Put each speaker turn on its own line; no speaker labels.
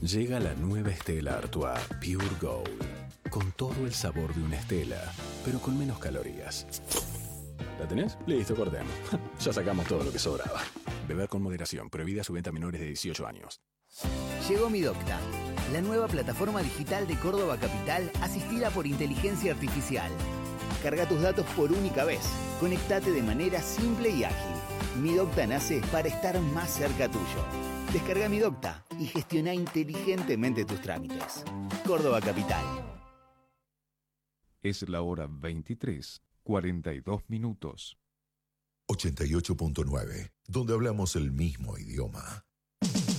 Llega la nueva Stella Artois Pure Gold, con todo el sabor de una Stella, pero con menos calorías. ¿La tenés? Listo, cortemos. Ya sacamos todo lo que sobraba. Beber con moderación, prohibida su venta a menores de 18 años.
Llegó Mi Docta, la nueva plataforma digital de Córdoba Capital asistida por inteligencia artificial. Carga tus datos por única vez. Conectate de manera simple y ágil. Mi Docta nace para estar más cerca tuyo. Descarga Mi Docta y gestiona inteligentemente tus trámites. Córdoba Capital.
Es la hora 23:42.
88.9, donde hablamos el mismo idioma.